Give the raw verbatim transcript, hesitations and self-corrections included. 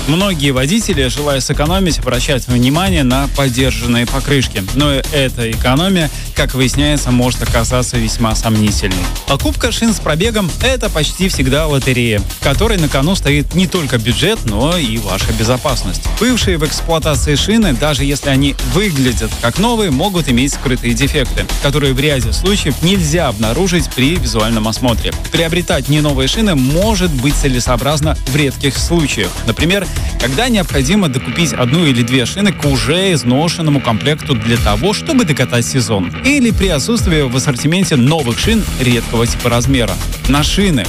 Многие водители, желая сэкономить, обращают внимание на подержанные покрышки. Но эта экономия, как выясняется, может оказаться весьма сомнительной. Покупка шин с пробегом – это почти всегда лотерея, в которой на кону стоит не только бюджет, но и ваша безопасность. Бывшие в эксплуатации шины, даже если они выглядят как новые, могут иметь скрытые дефекты, которые в ряде случаев нельзя обнаружить при визуальном осмотре. Приобретать не новые шины может быть целесообразно в редких случаях. Например, когда необходимо докупить одну или две шины к уже изношенному комплекту для того, чтобы докатать сезон. Или при отсутствии в ассортименте новых шин редкого типа размера. На шины,